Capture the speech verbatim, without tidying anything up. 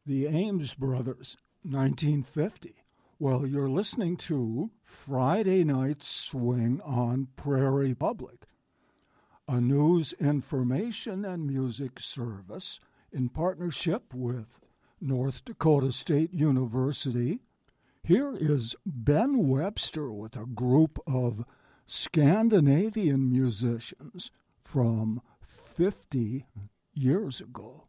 The Ames Brothers, nineteen fifty. Well, you're listening to Friday Night Swing on Prairie Public, a news, information, and music service in partnership with North Dakota State University. Here is Ben Webster with a group of Scandinavian musicians from fifty years ago.